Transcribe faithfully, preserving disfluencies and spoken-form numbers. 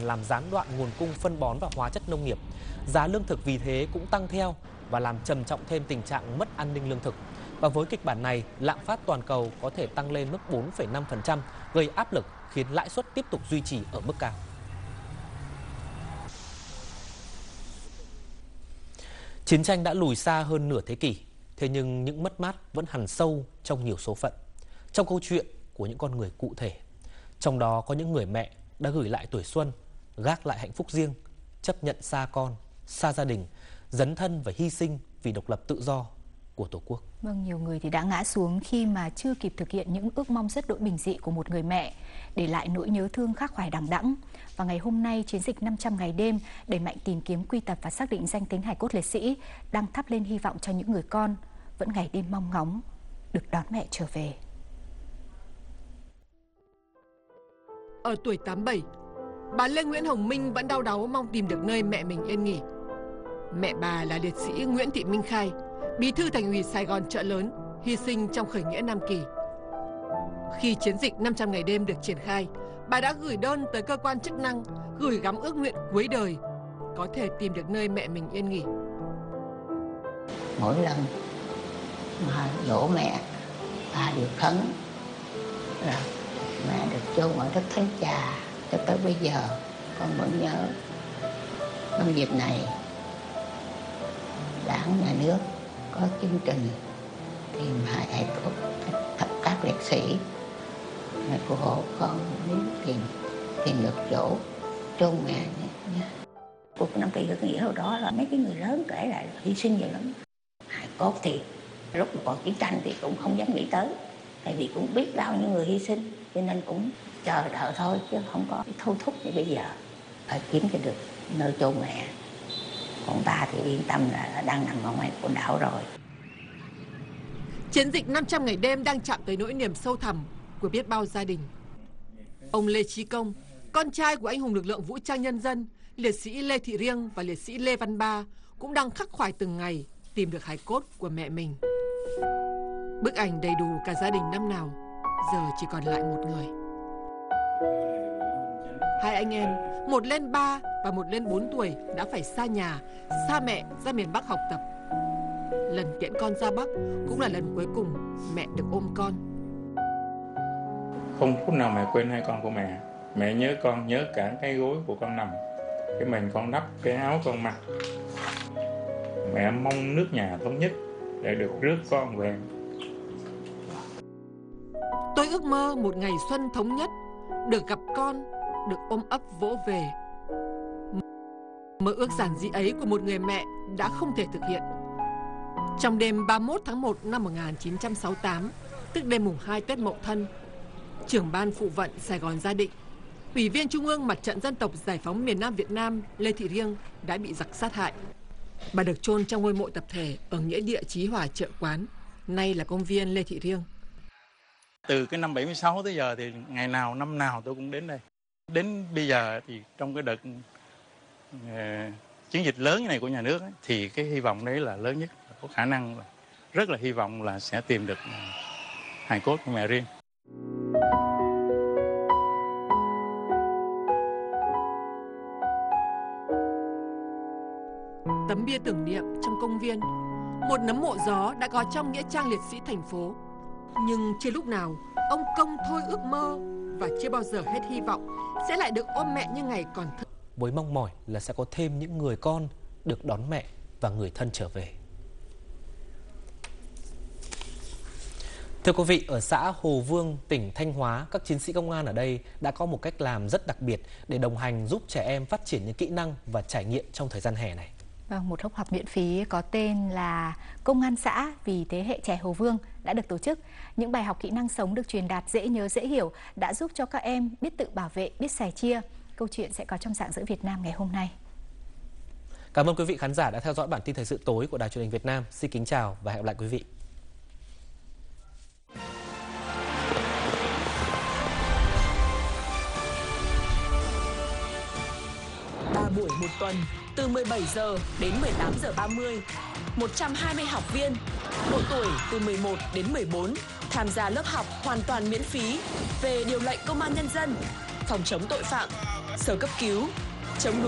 làm gián đoạn nguồn cung phân bón và hóa chất nông nghiệp. Giá lương thực vì thế cũng tăng theo và làm trầm trọng thêm tình trạng mất an ninh lương thực. Và với kịch bản này, lạm phát toàn cầu có thể tăng lên mức bốn phẩy năm phần trăm, gây áp lực khiến lãi suất tiếp tục duy trì ở mức cao. Chiến tranh đã lùi xa hơn nửa thế kỷ, thế nhưng những mất mát vẫn hằn sâu trong nhiều số phận, trong câu chuyện của những con người cụ thể. Trong đó có những người mẹ đã gửi lại tuổi xuân, gác lại hạnh phúc riêng, chấp nhận xa con, xa gia đình, dấn thân và hy sinh vì độc lập tự do của Tổ quốc. Vâng, nhiều người thì đã ngã xuống khi mà chưa kịp thực hiện những ước mong rất đỗi bình dị của một người mẹ, để lại nỗi nhớ thương khắc khoải đằng đẵng. Và ngày hôm nay, chiến dịch năm trăm ngày đêm đẩy mạnh tìm kiếm, quy tập và xác định danh tính hài cốt liệt sĩ đang thắp lên hy vọng cho những người con vẫn ngày đêm mong ngóng được đón mẹ trở về. Ở tuổi tám mươi bảy, bà Lê Nguyễn Hồng Minh vẫn đau đáu mong tìm được nơi mẹ mình yên nghỉ. Mẹ bà là liệt sĩ Nguyễn Thị Minh Khai, bí thư Thành ủy Sài Gòn Chợ Lớn, hy sinh trong khởi nghĩa Nam Kỳ. Khi chiến dịch năm trăm ngày đêm được triển khai, bà đã gửi đơn tới cơ quan chức năng, gửi gắm ước nguyện cuối đời có thể tìm được nơi mẹ mình yên nghỉ. Mỗi lần mà dỗ mẹ, bà đều khấn là mẹ được chôn ở đất Thánh Trà cho tới bây giờ. Con vẫn nhớ trong dịp này Đảng, Nhà nước có chương trình tìm hài cốt các liệt sĩ. Mẹ phù hộ con nếu tìm tìm được chỗ chôn mẹ nhé. Cuộc Nam Kỳ được nghĩa hồi đó là mấy cái người lớn kể lại là hy sinh nhiều lắm. Hài cốt thì lúc còn chiến tranh thì cũng không dám nghĩ tới, tại vì cũng biết bao nhiêu người hy sinh, cho nên cũng chờ đợi thôi chứ không có thôi thúc như bây giờ. Phải kiếm cho được nơi chôn mẹ. Còn ta thì yên tâm là đang nằm ở ngoài quần đảo rồi. Chiến dịch năm trăm ngày đêm đang chạm tới nỗi niềm sâu thẳm của biết bao gia đình. Ông Lê Chí Công, con trai của anh hùng lực lượng vũ trang nhân dân, liệt sĩ Lê Thị Riêng và liệt sĩ Lê Văn Ba, cũng đang khắc khoải từng ngày tìm được hài cốt của mẹ mình. Bức ảnh đầy đủ cả gia đình năm nào, giờ chỉ còn lại một người. Hai anh em, một lên ba và một lên bốn tuổi đã phải xa nhà, xa mẹ ra miền Bắc học tập. Lần tiễn con ra Bắc cũng là lần cuối cùng mẹ được ôm con. Không phút nào mẹ quên hai con của mẹ. Mẹ nhớ con, nhớ cả cái gối của con nằm, cái mền con đắp, cái áo con mặc. Mẹ mong nước nhà thống nhất để được rước con về. Tôi ước mơ một ngày xuân thống nhất, được gặp con, được ôm ấp vỗ về. Mơ ước giản dị ấy của một người mẹ đã không thể thực hiện. Trong đêm ba mươi mốt tháng một năm một nghìn chín trăm sáu mươi tám, tức đêm mùng hai Tết Mậu Thân, trưởng ban phụ vận Sài Gòn Gia Định, Ủy viên Trung ương Mặt trận Dân tộc Giải phóng miền Nam Việt Nam Lê Thị Riêng đã bị giặc sát hại. Bà được chôn trong ngôi mộ tập thể ở nghĩa địa Chí Hòa Chợ Quán, nay là công viên Lê Thị Riêng. Từ cái năm bảy mươi sáu tới giờ thì ngày nào năm nào tôi cũng đến đây. Đến bây giờ thì trong cái đợt uh, chiến dịch lớn này của nhà nước ấy, thì cái hy vọng đấy là lớn nhất, có khả năng là rất là hy vọng là sẽ tìm được uh, hài cốt của mẹ Riêng. Tấm bia tưởng niệm trong công viên, một nấm mộ gió đã có trong nghĩa trang liệt sĩ thành phố. Nhưng chưa lúc nào ông Công thôi ước mơ và chưa bao giờ hết hy vọng sẽ lại được ôm mẹ như ngày còn thơ. Với mong mỏi là sẽ có thêm những người con được đón mẹ và người thân trở về. Thưa quý vị, ở xã Hồ Vương, tỉnh Thanh Hóa, các chiến sĩ công an ở đây đã có một cách làm rất đặc biệt để đồng hành giúp trẻ em phát triển những kỹ năng và trải nghiệm trong thời gian hè này. Vâng, một lớp học miễn phí có tên là Công an xã vì thế hệ trẻ Hồ Vương đã được tổ chức. Những bài học kỹ năng sống được truyền đạt dễ nhớ, dễ hiểu đã giúp cho các em biết tự bảo vệ, biết sẻ chia. Câu chuyện sẽ có trong Rạng Rỡ Việt Nam ngày hôm nay. Cảm ơn quý vị khán giả đã theo dõi bản tin thời sự tối của Đài Truyền hình Việt Nam. Xin kính chào và hẹn gặp lại quý vị. ba buổi một tuần, từ mười bảy giờ đến mười tám giờ ba mươi. một trăm hai mươi học viên, độ tuổi từ mười một đến mười bốn, tham gia lớp học hoàn toàn miễn phí về điều lệnh công an nhân dân, phòng chống tội phạm, sơ cấp cứu, chống